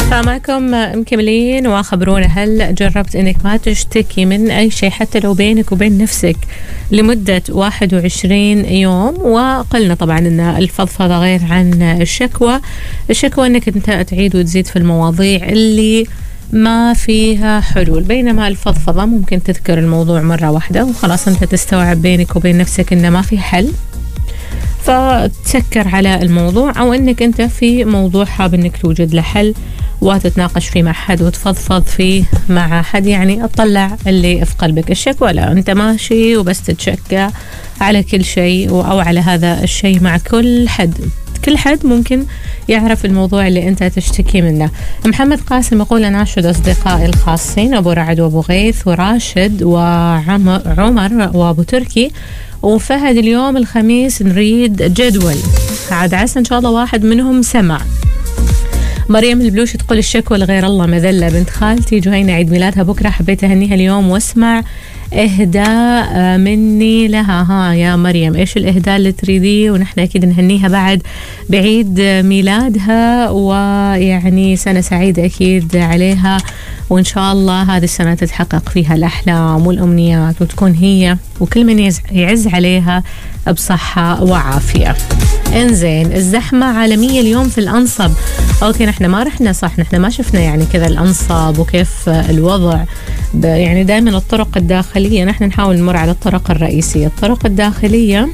فمعكم مكملين وخبرونا، هل جربت انك ما تشتكي من اي شيء حتى لو بينك وبين نفسك لمدة 21 يوم؟ وقلنا طبعا ان الفضفضة غير عن الشكوى انك انت تعيد وتزيد في المواضيع اللي ما فيها حلول، بينما الفضفضة ممكن تذكر الموضوع مرة واحدة وخلاص انت تستوعب بينك وبين نفسك انه ما في حل، فتسكر على الموضوع، أو أنك أنت في موضوع حاب أنك توجد له حل وتتناقش فيه مع حد وتفضفض فيه مع حد، يعني تطلع اللي في قلبك. الشكوى لا، أنت ماشي وبس تتشكى على كل شيء أو على هذا الشيء مع كل حد ممكن يعرف الموضوع اللي أنت تشتكي منه. محمد قاسم يقول: أناشد أصدقائي الخاصين أبو رعد وأبو غيث وراشد وعمر وأبو تركي وفهد، اليوم الخميس نريد جدول، عاد عسى إن شاء الله واحد منهم سمع. مريم البلوش تقول: الشكوى لغير الله مذلة، بنت خالتي جهينة عيد ميلادها بكرة، حبيت أهنيها اليوم واسمع إهداء مني لها. ها يا مريم، إيش الإهداء اللي تريديه؟ ونحن أكيد نهنيها بعد بعيد ميلادها، ويعني سنة سعيدة أكيد عليها، وإن شاء الله هذه السنة تتحقق فيها الأحلام والأمنيات وتكون هي وكل من يعز عليها بصحة وعافية. انزين، الزحمة عالمية اليوم في الأنصب. أوكي، نحن ما رحنا، صح، نحن ما شفنا يعني كذا الأنصب وكيف الوضع، يعني دائما الطرق الداخلية نحن نحاول نمر على الطرق الرئيسية. الطرق الداخلية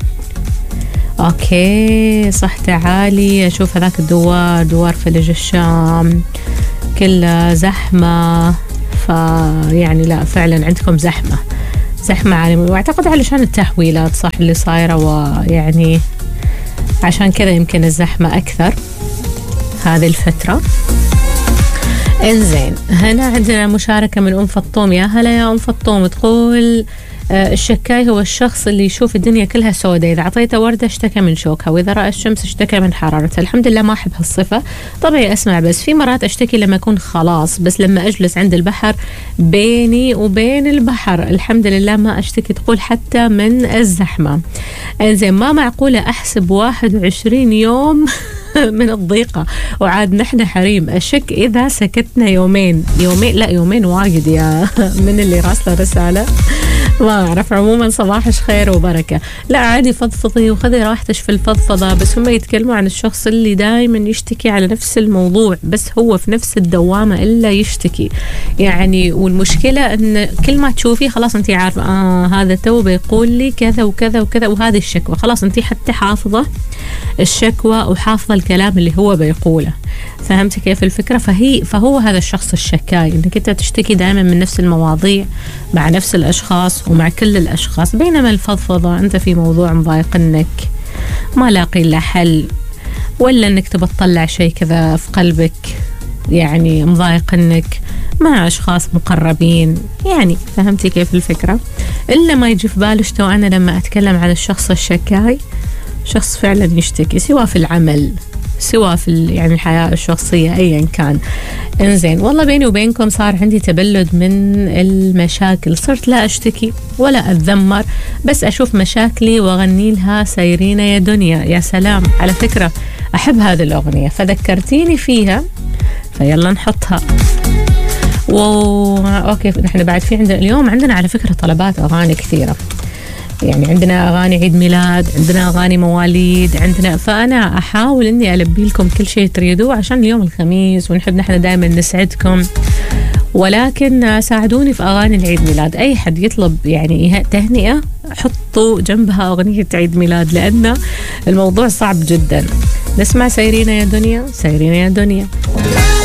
أوكي صح، تعالي أشوف هذاك دوار فلج الشام كلها زحمة، فيعني لا فعلا عندكم زحمة عالمية، واعتقد علشان التحويلات صح اللي صايرة، ويعني عشان كذا يمكن الزحمة أكثر هذه الفترة. انزين، هنا عندنا مشاركة من أم فطوم. يا هلا يا أم فطوم، تقول: الشكاي هو الشخص اللي يشوف الدنيا كلها سوداء، إذا عطيته وردة اشتكى من شوكها، وإذا رأى الشمس اشتكى من حرارتها. الحمد لله ما أحب هالصفة، طبيعي أسمع، بس في مرات أشتكي لما أكون خلاص، بس لما أجلس عند البحر بيني وبين البحر الحمد لله ما أشتكي. تقول: حتى من الزحمة. إنزين، ما معقولة أحسب 21 يوم من الضيقة، وعاد نحن حريم. أشك إذا سكتنا يومين لا يومين واجد يا من اللي راسله رسالة، ما أعرف. عموما صباحش خير وبركة. لا عادي، فضفضي وخذي راحتش في الفضفضة، بس هم يتكلموا عن الشخص اللي دايما يشتكي على نفس الموضوع، بس هو في نفس الدوامة إلا يشتكي يعني. والمشكلة أن كل ما تشوفي خلاص أنت عارفة هذا تو بيقول لي كذا وكذا وكذا، وهذه الشكوى خلاص أنت حتى حافظة الشكوى وحافظة الكلام اللي هو بيقوله. فهمتي كيف الفكرة؟ فهو هذا الشخص الشكاي، انك انت تشتكي دائما من نفس المواضيع مع نفس الاشخاص ومع كل الاشخاص، بينما الفضفضة انت في موضوع مضايقنك ما لاقي له حل، ولا انك تبى تطلع شيء كذا في قلبك يعني مضايقنك مع اشخاص مقربين، يعني فهمتي كيف الفكرة؟ الا ما يجي في بالش تو انا لما اتكلم عن الشخص الشكاي، شخص فعلا يشتكي سواء في العمل سواء في يعني الحياة الشخصية أيا كان. إنزين، والله بيني وبينكم صار عندي تبلد من المشاكل، صرت لا أشتكي ولا أتذمر، بس أشوف مشاكلي وأغني لها سايرين يا دنيا. يا سلام، على فكرة أحب هذه الأغنية فذكرتيني فيها، فيلا نحطها. أوكي، نحن بعد في عندنا اليوم عندنا على فكرة طلبات أغاني كثيرة، يعني عندنا أغاني عيد ميلاد، عندنا أغاني مواليد، عندنا، فأنا أحاول إني ألبي لكم كل شيء تريدوه عشان اليوم الخميس، ونحب نحن دائما نسعدكم، ولكن ساعدوني في أغاني العيد ميلاد. أي حد يطلب يعني تهنئة حطوا جنبها أغنية عيد ميلاد، لأن الموضوع صعب جدا. نسمع سايرين يا دنيا، سايرين يا دنيا.